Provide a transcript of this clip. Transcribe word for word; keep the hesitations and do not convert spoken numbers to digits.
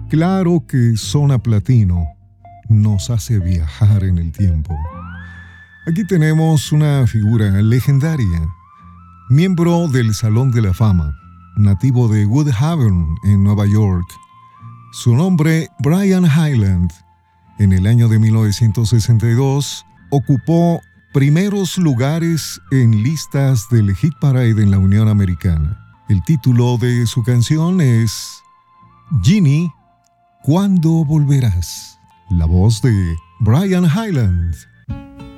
Claro que Zona Platino nos hace viajar en el tiempo. Aquí tenemos una figura legendaria, miembro del Salón de la Fama, nativo de Woodhaven, en Nueva York. Su nombre, Brian Hyland. En el año de mil novecientos sesenta y dos, ocupó primeros lugares en listas del Hit Parade en la Unión Americana. El título de su canción es Ginny, ¿cuándo volverás? La voz de Brian Hyland.